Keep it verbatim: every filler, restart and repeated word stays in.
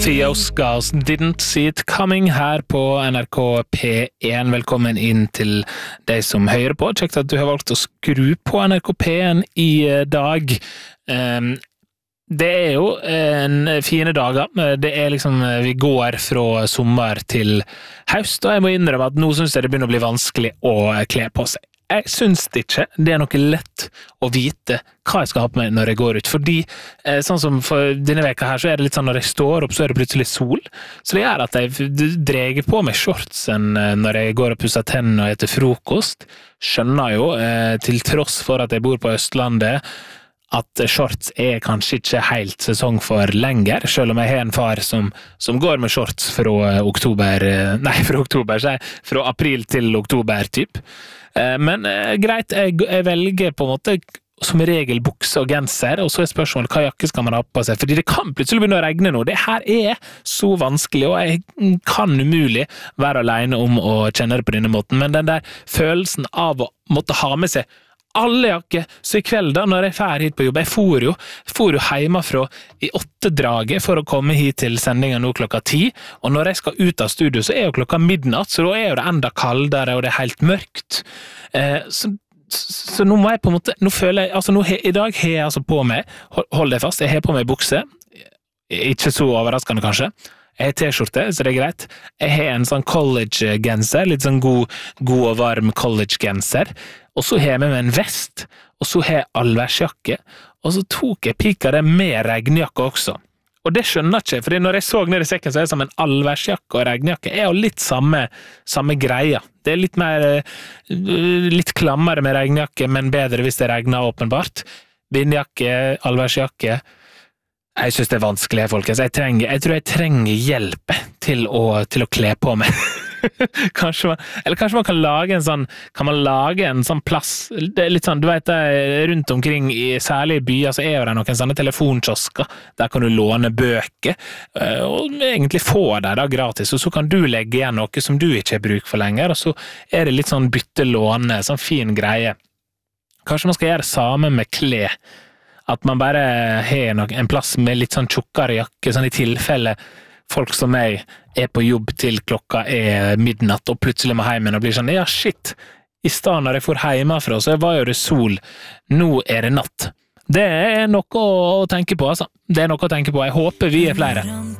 Fioscas Didn't See It Coming her på N R K P en. Velkommen inn til deg som hører på. Kjekt at du har valgt å skru på N R K P en i dag. Um, det er jo en fine dager. Det er liksom, vi går fra sommer til høst, og jeg må innrømme at nå synes jeg det begynner å bli vanskelig å kle på seg. Jeg synes det ikke. Det er noe lett å vite hva jeg skal ha på meg når jeg går ut, fordi eh, sånn som for denne veka her, så er det litt sånn når jeg står opp, så er det plutselig sol, så det gjør at jeg dreger på meg shortsen når jeg går og pusser tennene og etter frokost. Skjønner jo, eh, til tross for at jeg bor på Østlandet, at shorts er kanskje ikke helt sesong for lenger, selv om jeg har en far som, som går med shorts fra oktober, nei, fra oktober, så jeg, fra april til oktober typ. Men greit, jeg, jeg velger på en måte som regel bukse og genser, og så er spørsmålet hva jakke skal man ha på seg, fordi det kan plutselig begynne å regne nå. Det her er så vanskelig, og jeg kan umulig være alene om å kjenne det på denne måten, men den der følelsen av å måtte ha med seg alle jakker, så i kveld da, når jeg fer hit på jobb, jeg for jo, for jo hjemmefra i åtte draget for å komme hit til sendingen nå klokka ti, og når jeg skal ut av studio, så er jo klokka midnatt, så da er jo det enda kaldere, og det er helt mørkt. Eh, så, så nå må jeg på en måte, nå føler jeg, altså nå, i dag har jeg altså på meg, hold, hold det fast, jeg har på meg bukse, ikke så overraskende kanskje, jeg har t-skjorte, så det er greit. Jeg har en sånn college-genser, litt sånn god, god og varm college-genser, og så har jeg med meg en vest, og så har jeg allværsjakke, og så tok jeg pika det med regnjakke også. Og det skjønner jeg ikke, fordi når jeg så ned i sekken, så er det som en allværsjakke og regnjakke, er jo litt samme, samme greia. Det er litt mer, litt klammere med regnjakke, men bedre hvis det regner åpenbart. Vindjakke, allværsjakke. Jeg synes det er vanskelig, folkens. Jeg, trenger, jeg tror jeg trenger hjelp til å, til å kle på meg. kanskje man, eller kanskje man kan lage en sånn, kan man lage en sånn plass, det er litt sånn, du vet det, rundt omkring, i, særlig i byer, så er det noen sånne telefonkiosker, der kan du låne bøker, og egentlig få det da gratis, og så kan du legge igjen noe som du ikke har bruk for lenger, og så er det litt sånn bytte-låne, sånn fin greie. Kanskje man skal gjøre det samme med kle, at man bare har en plass med litt sånn tjukkere jakke, sånn i tilfelle folk som meg er på jobb til klokka er midnatt, og plutselig må heimen og blir sånn, ja shit, i stedet når jeg får hjemmefra, så var jo det sol, nå er det natt. Det er noe å tenke på, altså. Det er noe å tenke på, jeg håper vi er flere.